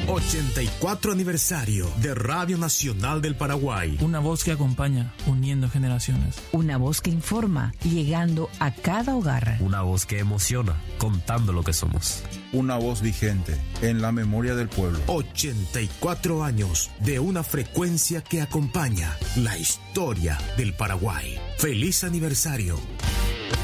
84 aniversario de Radio Nacional del Paraguay. Una voz que acompaña, uniendo generaciones. Una voz que informa, llegando a cada hogar. Una voz que emociona, contando lo que somos. Una voz vigente, en la memoria del pueblo. 84 años de una frecuencia que acompaña la historia del Paraguay. ¡Feliz aniversario!